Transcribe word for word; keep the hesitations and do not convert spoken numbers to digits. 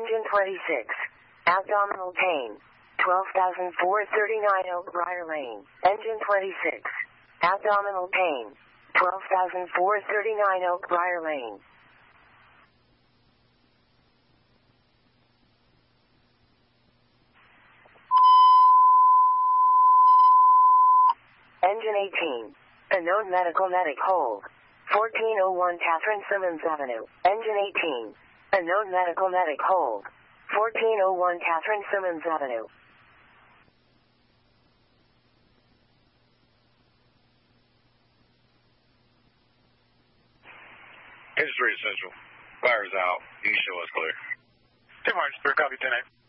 Engine twenty-six. Abdominal pain. twelve thousand four hundred thirty-nine Oak Briar Lane. Engine twenty-six. Abdominal pain. twelve thousand four hundred thirty-nine Oak Briar Lane. Engine eighteen. Unknown medical medic hold. fourteen oh one Catherine Simmons Avenue. Engine eighteen. Unknown medical medic hold. fourteen oh one Catherine Simmons Avenue. Engine three Essential. Fire's out. You can show us clear. ten March, copy ten eight.